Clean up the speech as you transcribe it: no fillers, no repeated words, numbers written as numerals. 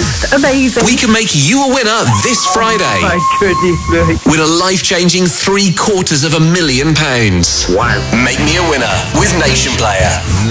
just amazing. We can make you a winner this Friday. My goodness me. With a life-changing £750,000. Wow. Make me a winner with Nation Player.